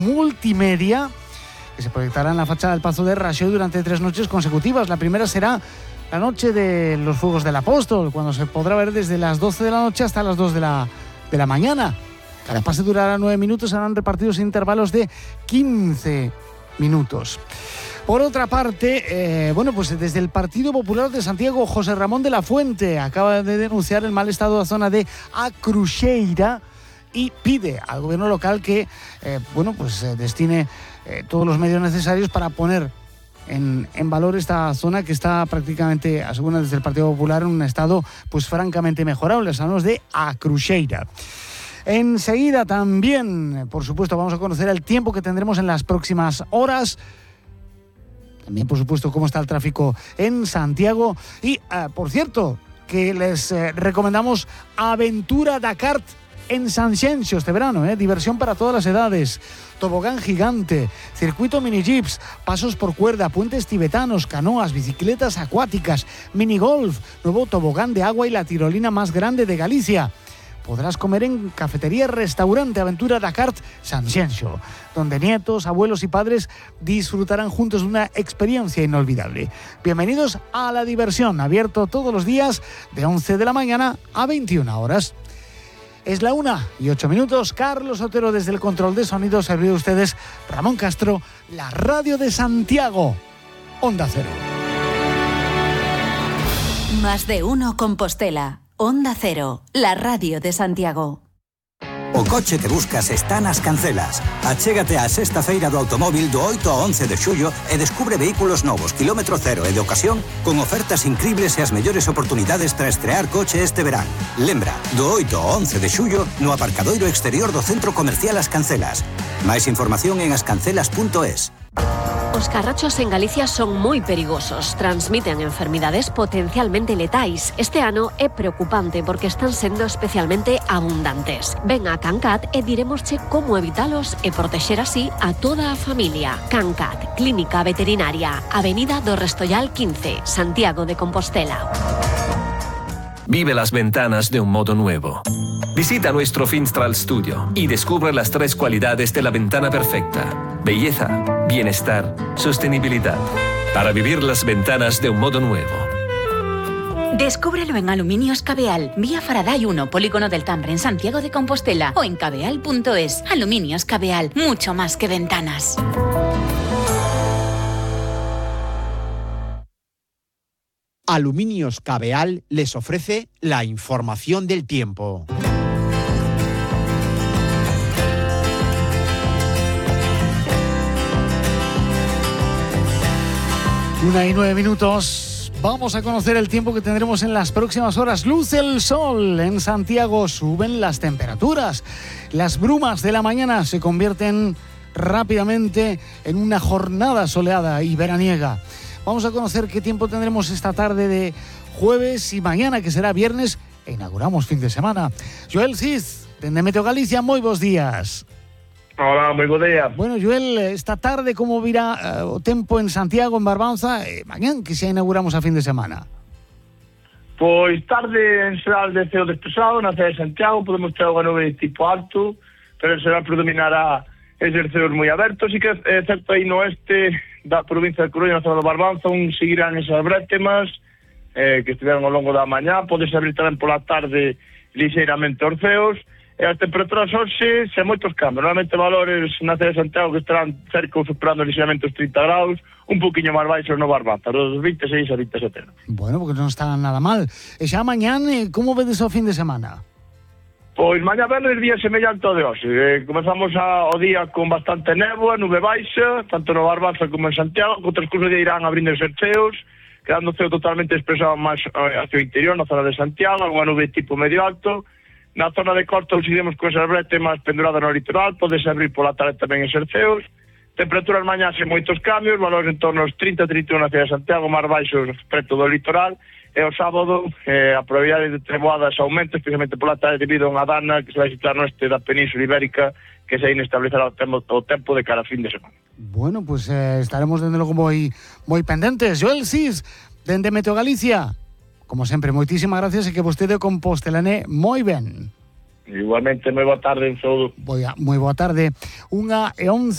multimedia que se proyectará en la fachada del Pazo de Raxoi durante 3 noches consecutivas. La primera será la noche de los Fuegos del Apóstol, cuando se podrá ver desde las 12 de la noche hasta las 2 de la mañana. Cada pase durará 9 minutos, serán repartidos en intervalos de 15 minutos. Por otra parte, pues desde el Partido Popular de Santiago, José Ramón de la Fuente acaba de denunciar el mal estado de la zona de A Cruxeira y pide al gobierno local que destine todos los medios necesarios para poner en valor esta zona que está prácticamente, aseguran desde el Partido Popular, en un estado pues francamente mejorable. Hablamos de A Cruxeira. Enseguida también, por supuesto, vamos a conocer el tiempo que tendremos en las próximas horas. También, por supuesto, cómo está el tráfico en Santiago. Y, por cierto, que les recomendamos Aventura Dakar en Sanxenxo este verano, diversión para todas las edades, tobogán gigante, circuito mini jeeps, pasos por cuerda, puentes tibetanos, canoas, bicicletas acuáticas, minigolf, nuevo tobogán de agua y la tirolina más grande de Galicia. Podrás comer en Cafetería Restaurante Aventura Dakar Sanxenxo, donde nietos, abuelos y padres disfrutarán juntos de una experiencia inolvidable. Bienvenidos a la diversión, abierto todos los días de 11 de la mañana a 21 horas. Es la 1:08. Carlos Otero desde el control de sonido. Servido a ustedes Ramón Castro, la radio de Santiago, Onda Cero. Más de uno Compostela, Onda Cero, la radio de Santiago. O coche que buscas está nas Cancelas. Achégate á sexta feira do automóvil do 8 ao 11 de xullo e descubre vehículos novos, kilómetro cero e de ocasión, con ofertas incribles e as mellores oportunidades para estrear coche este verán. Lembra, do 8 ao 11 de xullo no aparcadoiro exterior do Centro Comercial As Cancelas. Máis información en ascancelas.es. Os carrachos en Galicia son moi perigosos, transmiten enfermidades potencialmente letais. Este ano é preocupante porque están sendo especialmente abundantes. Ven a Cancat e diremosche como evitalos e protexer así a toda a familia. Cancat, Clínica Veterinaria, Avenida do Restollal 15, Santiago de Compostela. Vive las ventanas de un modo nuevo. Visita nuestro Finstral Studio y descubre las 3 cualidades de la ventana perfecta: belleza, bienestar, sostenibilidad. Para vivir las ventanas de un modo nuevo. Descúbrelo en Aluminios Cabeal, vía Faraday 1, Polígono del Tambre, en Santiago de Compostela, o en cabeal.es. Aluminios Cabeal, mucho más que ventanas. Aluminios Cabeal les ofrece la información del tiempo. Una y 9 minutos. Vamos a conocer el tiempo que tendremos en las próximas horas. Luce el sol en Santiago, suben las temperaturas. Las brumas de la mañana se convierten rápidamente en una jornada soleada y veraniega. Vamos a conocer qué tiempo tendremos esta tarde de jueves y mañana, que será viernes, e inauguramos fin de semana. Joel Cid, dende Meteo Galicia, moi bons días. Hola, moi bo día. Bueno, Joel, esta tarde como virá o tempo en Santiago, en Barbanza, mañán que xa inauguramos a fin de semana? Pois tarde en xeral de ceo despexado na cidade de Santiago, podemos ter unha nube de tipo alto, pero en xeral predominará eses ceos moi abertos, e que é certo aí no oeste da provincia de Coruña, na zona do Barbanza, seguirán esas brétemas que estiveron ao longo da mañá. Podes abrir tamén pola tarde lixeiramente os ceos, e as temperaturas hoxe sen moitos cambios. Normalmente valores na cidade de Santiago que estarán cerca ou superando lixeiramente os 30 graus, un poquinho máis baixos no Barbanza, dos 26 a 27. Bueno, porque non está nada mal. E xa mañán, como vedes o fin de semana? Pois mañá verdes día semellante ao de hoxe. Comezamos o día con bastante néboa, nube baixa, tanto no Barbanza como en Santiago, que outras cousas irán abrindo os ceos, quedando o ceo totalmente expresado máis hacia o interior, na zona de Santiago, unha nube tipo medio alto. Na zona de Costa seguiremos con esas bretemas penduradas no litoral, podes abrir pola tarde tamén eses ceos. Temperaturas mañá sen moitos cambios, valores en torno aos 30-31 na cidade de Santiago, máis baixos preto do litoral. E o sábado a probabilidade de treboadas aumenta, especialmente pola tarde debido a unha dana que se vai situar no este da Península Ibérica, que se inestablecerá o tempo de cara a fin de semana. Bueno, pues estaremos dende logo moi pendentes. Joel Cid, dende Meteo Galicia, como sempre, moitísimas gracias e que vostede compostelane moi ben. Igualmente, moi boa tarde, un saúdo. Moi boa tarde. 1:11.